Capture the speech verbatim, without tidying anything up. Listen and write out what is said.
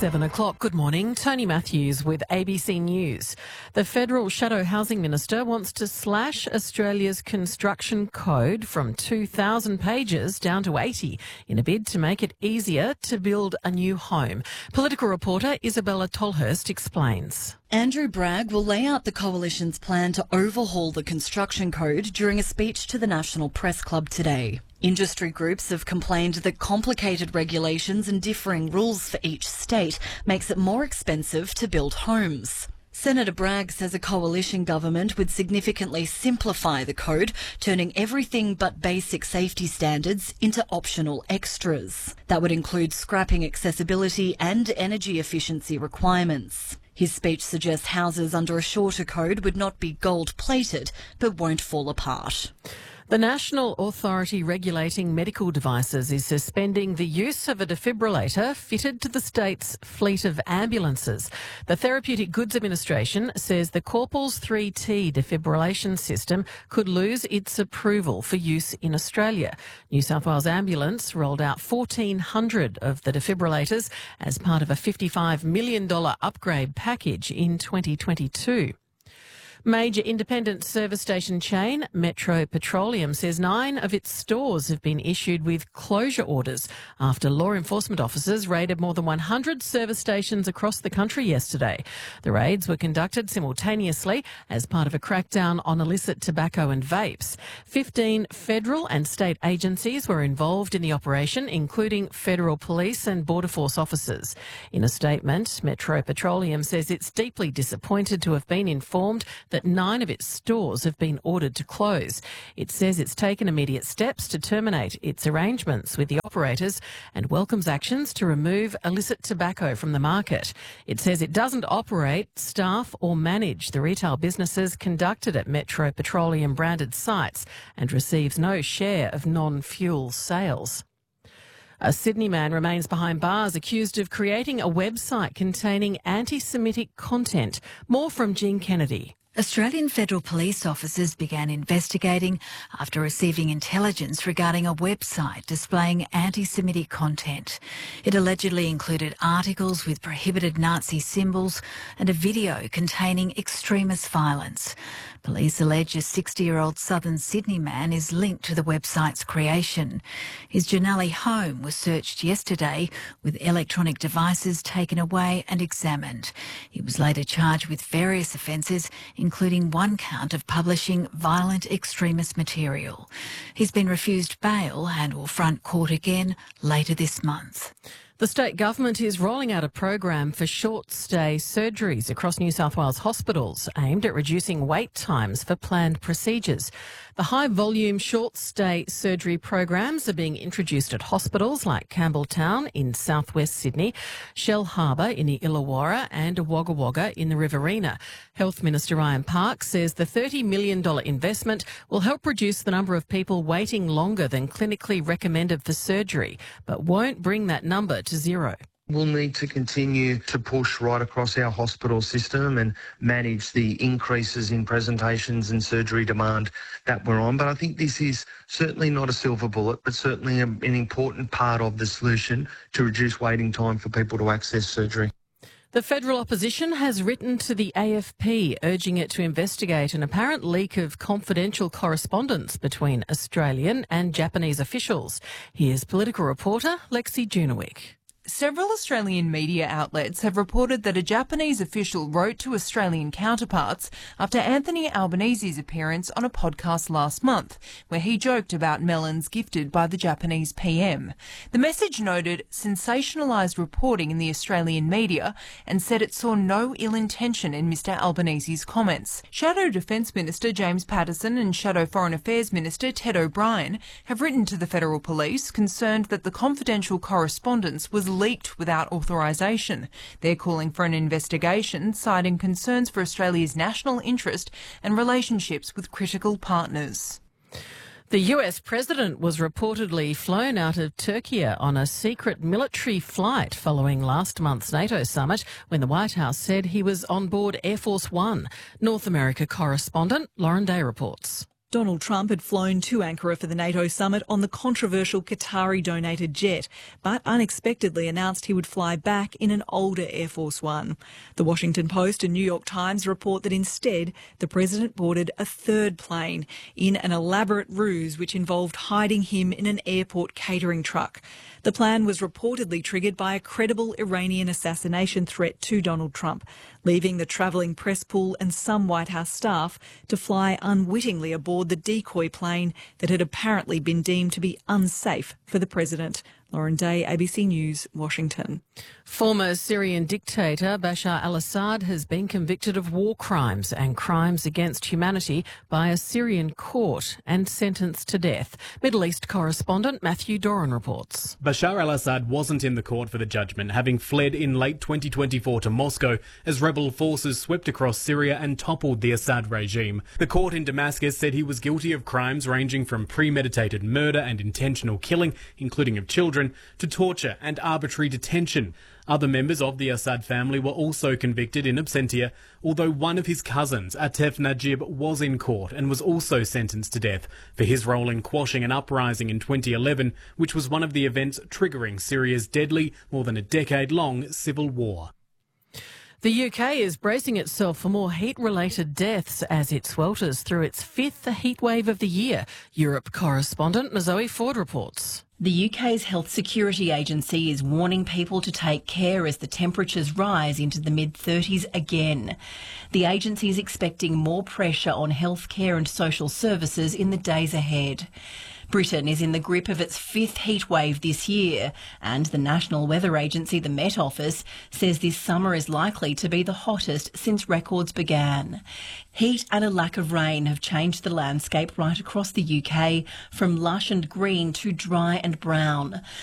Seven o'clock. Good morning. Tony Matthews with A B C News. The federal shadow housing minister wants to slash Australia's construction code from two thousand pages down to eighty in a bid to make it easier to build a new home. Political reporter Isabella Tolhurst explains. Andrew Bragg will lay out the Coalition's plan to overhaul the construction code during a speech to the National Press Club today. Industry groups have complained that complicated regulations and differing rules for each state makes it more expensive to build homes. Senator Bragg says a coalition government would significantly simplify the code, turning everything but basic safety standards into optional extras. That would include scrapping accessibility and energy efficiency requirements. His speech suggests houses under a shorter code would not be gold-plated, but won't fall apart. The National Authority Regulating Medical Devices is suspending the use of a defibrillator fitted to the state's fleet of ambulances. The Therapeutic Goods Administration says the Corpals three T defibrillation system could lose its approval for use in Australia. New South Wales Ambulance rolled out fourteen hundred of the defibrillators as part of a fifty-five million dollars upgrade package in twenty twenty-two. Major independent service station chain Metro Petroleum says nine of its stores have been issued with closure orders after law enforcement officers raided more than one hundred service stations across the country yesterday. The raids were conducted simultaneously as part of a crackdown on illicit tobacco and vapes. Fifteen federal and state agencies were involved in the operation, including federal police and border force officers. In a statement, Metro Petroleum says it's deeply disappointed to have been informed that nine of its stores have been ordered to close. It says it's taken immediate steps to terminate its arrangements with the operators and welcomes actions to remove illicit tobacco from the market. It says it doesn't operate, staff or manage the retail businesses conducted at Metro Petroleum branded sites and receives no share of non-fuel sales. A Sydney man remains behind bars accused of creating a website containing anti-Semitic content. More from Jean Kennedy. Australian Federal Police officers began investigating after receiving intelligence regarding a website displaying anti-Semitic content. It allegedly included articles with prohibited Nazi symbols and a video containing extremist violence. Police allege a sixty-year-old southern Sydney man is linked to the website's creation. His Janelli home was searched yesterday with electronic devices taken away and examined. He was later charged with various offences, including one count of publishing violent extremist material. He's been refused bail and will front court again later this month. The state government is rolling out a program for short-stay surgeries across New South Wales hospitals aimed at reducing wait times for planned procedures. The high-volume short-stay surgery programs are being introduced at hospitals like Campbelltown in southwest Sydney, Shell Harbour in the Illawarra and Wagga Wagga in the Riverina. Health Minister Ryan Park says the thirty million dollars investment will help reduce the number of people waiting longer than clinically recommended for surgery, but won't bring that number to zero. We'll need to continue to push right across our hospital system and manage the increases in presentations and surgery demand that we're on. But I think this is certainly not a silver bullet, but certainly an important part of the solution to reduce waiting time for people to access surgery. The federal opposition has written to the A F P urging it to investigate an apparent leak of confidential correspondence between Australian and Japanese officials. Here's political reporter Lexi Junowick. Several Australian media outlets have reported that a Japanese official wrote to Australian counterparts after Anthony Albanese's appearance on a podcast last month, where he joked about melons gifted by the Japanese P M. The message noted sensationalised reporting in the Australian media and said it saw no ill intention in Mr Albanese's comments. Shadow Defence Minister James Patterson and Shadow Foreign Affairs Minister Ted O'Brien have written to the Federal Police concerned that the confidential correspondence was leaked without authorisation. They're calling for an investigation, citing concerns for Australia's national interest and relationships with critical partners. The U S president was reportedly flown out of Turkey on a secret military flight following last month's NATO summit when the White House said he was on board Air Force One. North America correspondent Lauren Day reports. Donald Trump had flown to Ankara for the NATO summit on the controversial Qatari-donated jet, but unexpectedly announced he would fly back in an older Air Force One. The Washington Post and New York Times report that instead the president boarded a third plane in an elaborate ruse which involved hiding him in an airport catering truck. The plan was reportedly triggered by a credible Iranian assassination threat to Donald Trump, leaving the travelling press pool and some White House staff to fly unwittingly aboard the decoy plane that had apparently been deemed to be unsafe for the president. Lauren Day, A B C News, Washington. Former Syrian dictator Bashar al-Assad has been convicted of war crimes and crimes against humanity by a Syrian court and sentenced to death. Middle East correspondent Matthew Doran reports. Bashar al-Assad wasn't in the court for the judgment, having fled in late twenty twenty-four to Moscow as rebel forces swept across Syria and toppled the Assad regime. The court in Damascus said he was guilty of crimes ranging from premeditated murder and intentional killing, including of children, to torture and arbitrary detention. Other members of the Assad family were also convicted in absentia, although one of his cousins, Atef Najib, was in court and was also sentenced to death for his role in quashing an uprising in twenty eleven, which was one of the events triggering Syria's deadly, more than a decade-long civil war. The U K is bracing itself for more heat-related deaths as it swelters through its fifth heatwave of the year. Europe correspondent Zoe Ford reports. The U K's Health Security Agency is warning people to take care as the temperatures rise into the mid thirties again. The agency is expecting more pressure on healthcare and social services in the days ahead. Britain is in the grip of its fifth heatwave this year, and the National Weather Agency, the Met Office, says this summer is likely to be the hottest since records began. Heat and a lack of rain have changed the landscape right across the U K, from lush and green to dry and brown.